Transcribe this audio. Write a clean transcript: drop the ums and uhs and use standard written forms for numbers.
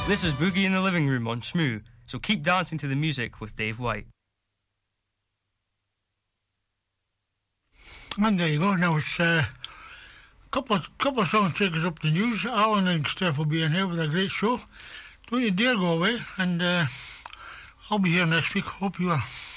This is Boogie in the Living Room on Shmoo, so keep dancing to the music with Dave White. And there you go. Now it's a couple of songs take us up the news. Alan and Steph will be in here with a great show. Don't you dare go away, and I'll be here next week. Hope you are.